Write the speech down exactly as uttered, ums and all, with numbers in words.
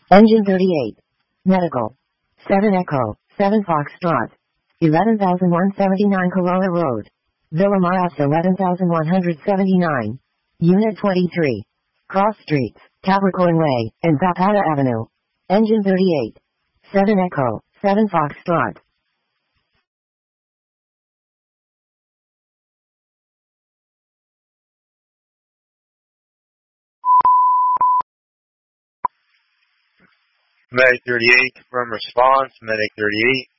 Engine thirty-eight. Medical. seven Echo, seven Foxtrot. eleven thousand one hundred seventy-nine Corolla Road. Villa Maras eleven thousand one hundred seventy-nine. Unit twenty-three. Cross Streets, Capricorn Way, and Zapata Avenue. Engine thirty-eight. seven Echo, seven Foxtrot. Medic thirty-eight, confirm response. Medic thirty-eight.